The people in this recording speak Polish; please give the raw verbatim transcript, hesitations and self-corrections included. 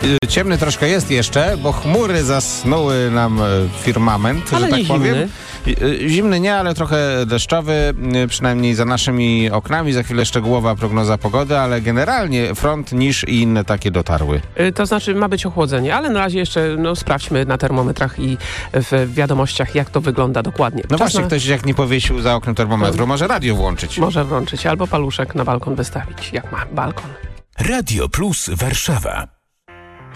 Ciemny troszkę jest jeszcze, bo chmury zasnuły nam firmament, ale że tak nie powiem. zimny. Zimny nie, ale trochę deszczowy, przynajmniej za naszymi oknami. Za chwilę szczegółowa prognoza pogody, ale generalnie front, niż i inne takie dotarły. To znaczy ma być ochłodzenie, ale na razie jeszcze no, sprawdźmy na termometrach i w wiadomościach, jak to wygląda dokładnie. No Czas właśnie, na... ktoś jak nie powiesił za oknem termometru, może radio włączyć. Może włączyć albo paluszek na balkon wystawić, jak ma balkon. Radio Plus Warszawa.